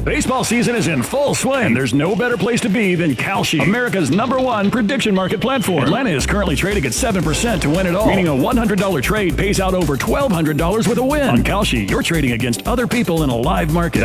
Baseball season is in full swing, and there's no better place to be than Kalshi, America's #1 prediction market platform. Atlanta is currently trading at 7% to win it all, meaning a $100 trade pays out over $1,200 with a win. On Kalshi, you're trading against other people in a live market.